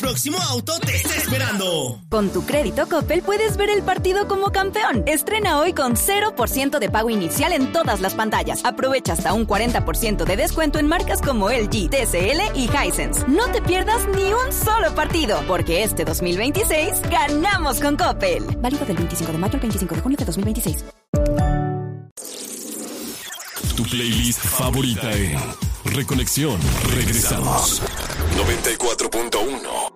próximo auto te está esperando. Con tu crédito Coppel puedes ver el partido como campeón. Estrena hoy con 0% de pago inicial en todas las pantallas. Aprovecha hasta un 40% de descuento en marcas como LG, TCL y Hisense. No te pierdas ni un solo partido, porque este 2026 ganamos con Coppel. Válido del 25 de mayo al 25 de junio de 2026. Tu playlist favorita en Reconexión. Regresamos. 94.1